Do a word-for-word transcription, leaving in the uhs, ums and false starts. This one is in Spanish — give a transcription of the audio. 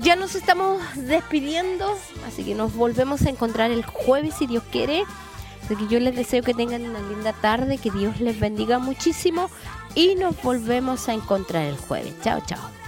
ya nos estamos despidiendo, así que nos volvemos a encontrar el jueves si Dios quiere. Así que yo les deseo que tengan una linda tarde, que Dios les bendiga muchísimo y nos volvemos a encontrar el jueves. Chao, chao.